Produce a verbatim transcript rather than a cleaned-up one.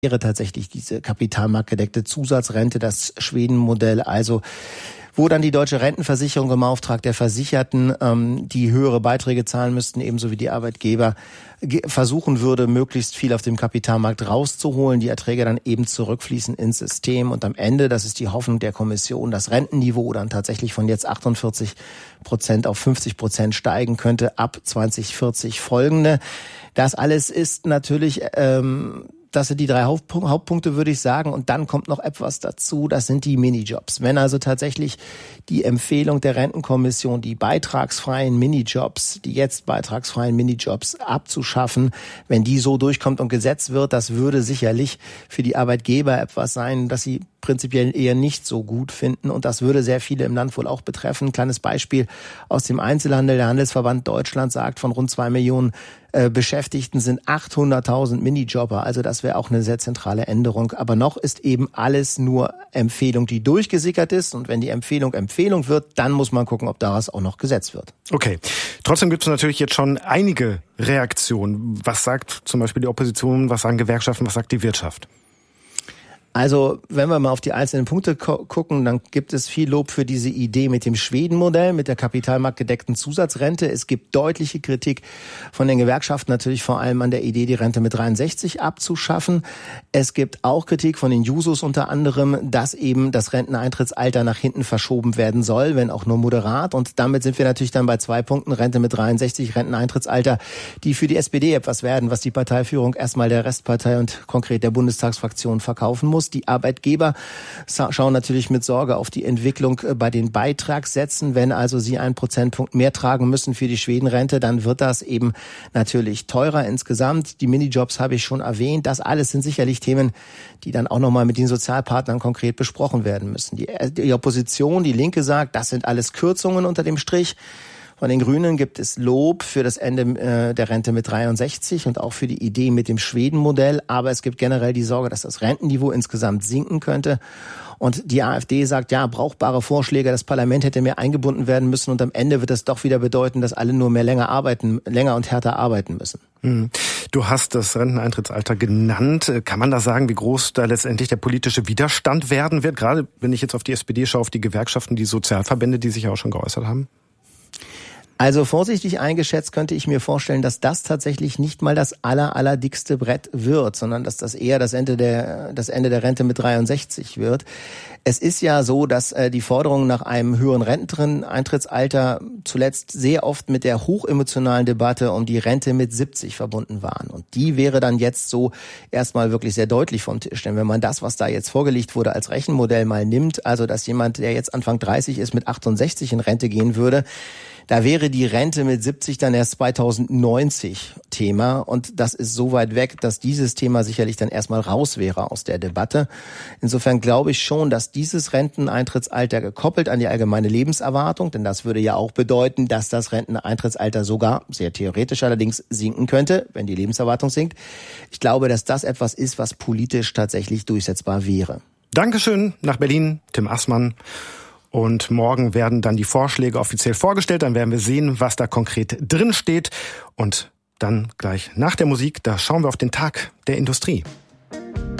wäre tatsächlich diese kapitalmarktgedeckte Zusatzrente, das Schweden-Modell, also wo dann die deutsche Rentenversicherung im Auftrag der Versicherten ähm, die höhere Beiträge zahlen müssten, ebenso wie die Arbeitgeber, ge- versuchen würde, möglichst viel auf dem Kapitalmarkt rauszuholen, die Erträge dann eben zurückfließen ins System und am Ende, das ist die Hoffnung der Kommission, das Rentenniveau dann tatsächlich von jetzt achtundvierzig Prozent auf fünfzig Prozent steigen könnte ab zwanzig vierzig folgende. Das alles ist natürlich... Ähm, Das sind die drei Hauptpunkte, würde ich sagen. Und dann kommt noch etwas dazu, das sind die Minijobs. Wenn also tatsächlich die Empfehlung der Rentenkommission, die beitragsfreien Minijobs, die jetzt beitragsfreien Minijobs abzuschaffen, wenn die so durchkommt und gesetzt wird, das würde sicherlich für die Arbeitgeber etwas sein, das sie prinzipiell eher nicht so gut finden. Und das würde sehr viele im Land wohl auch betreffen. Kleines Beispiel aus dem Einzelhandel. Der Handelsverband Deutschland sagt, von rund zwei Millionen äh, Beschäftigten sind achthunderttausend Minijobber. Also das wäre auch eine sehr zentrale Änderung. Aber noch ist eben alles nur Empfehlung, die durchgesickert ist. Und wenn die Empfehlung Empfehlung wird, dann muss man gucken, ob daraus auch noch Gesetz wird. Okay. Trotzdem gibt es natürlich jetzt schon einige Reaktionen. Was sagt zum Beispiel die Opposition, was sagen Gewerkschaften, was sagt die Wirtschaft? Also, wenn wir mal auf die einzelnen Punkte ko- gucken, dann gibt es viel Lob für diese Idee mit dem Schweden-Modell, mit der kapitalmarktgedeckten Zusatzrente. Es gibt deutliche Kritik von den Gewerkschaften, natürlich vor allem an der Idee, die Rente mit dreiundsechzig abzuschaffen. Es gibt auch Kritik von den Jusos unter anderem, dass eben das Renteneintrittsalter nach hinten verschoben werden soll, wenn auch nur moderat. Und damit sind wir natürlich dann bei zwei Punkten, Rente mit dreiundsechzig, Renteneintrittsalter, die für die S P D etwas werden, was die Parteiführung erstmal der Restpartei und konkret der Bundestagsfraktion verkaufen muss. Die Arbeitgeber schauen natürlich mit Sorge auf die Entwicklung bei den Beitragssätzen. Wenn also sie einen Prozentpunkt mehr tragen müssen für die Schwedenrente, dann wird das eben natürlich teurer insgesamt. Die Minijobs habe ich schon erwähnt. Das alles sind sicherlich Themen, die dann auch nochmal mit den Sozialpartnern konkret besprochen werden müssen. Die, die Opposition, die Linke sagt, das sind alles Kürzungen unter dem Strich. Von den Grünen gibt es Lob für das Ende äh, der Rente mit dreiundsechzig und auch für die Idee mit dem Schweden-Modell. Aber es gibt generell die Sorge, dass das Rentenniveau insgesamt sinken könnte. Und die AfD sagt, ja, brauchbare Vorschläge, das Parlament hätte mehr eingebunden werden müssen. Und am Ende wird das doch wieder bedeuten, dass alle nur mehr länger arbeiten, länger und härter arbeiten müssen. Du hast das Renteneintrittsalter genannt. Kann man da sagen, wie groß da letztendlich der politische Widerstand werden wird? Gerade wenn ich jetzt auf die S P D schaue, auf die Gewerkschaften, die Sozialverbände, die sich ja auch schon geäußert haben. Also vorsichtig eingeschätzt könnte ich mir vorstellen, dass das tatsächlich nicht mal das aller, allerdickste Brett wird, sondern dass das eher das Ende der, das Ende der Rente mit dreiundsechzig wird. Es ist ja so, dass äh, die Forderungen nach einem höheren Renteneintrittsalter zuletzt sehr oft mit der hochemotionalen Debatte um die Rente mit siebzig verbunden waren. Und die wäre dann jetzt so erstmal wirklich sehr deutlich vom Tisch. Denn wenn man das, was da jetzt vorgelegt wurde, als Rechenmodell mal nimmt, also dass jemand, der jetzt Anfang dreißig ist, mit achtundsechzig in Rente gehen würde, da wäre die Rente mit siebzig dann erst zweitausendneunzig Thema. Und das ist so weit weg, dass dieses Thema sicherlich dann erstmal raus wäre aus der Debatte. Insofern glaube ich schon, dass dieses Renteneintrittsalter gekoppelt an die allgemeine Lebenserwartung, denn das würde ja auch bedeuten, dass das Renteneintrittsalter sogar, sehr theoretisch allerdings, sinken könnte, wenn die Lebenserwartung sinkt. Ich glaube, dass das etwas ist, was politisch tatsächlich durchsetzbar wäre. Dankeschön nach Berlin, Tim Assmann. Und morgen werden dann die Vorschläge offiziell vorgestellt. Dann werden wir sehen, was da konkret drin steht. Und dann gleich nach der Musik, da schauen wir auf den Tag der Industrie.